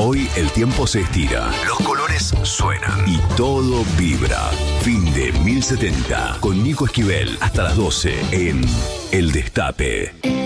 Hoy el tiempo se estira, los colores suenan y todo vibra. Fin de 1070 con Nico Esquivel hasta las 12 en El Destape.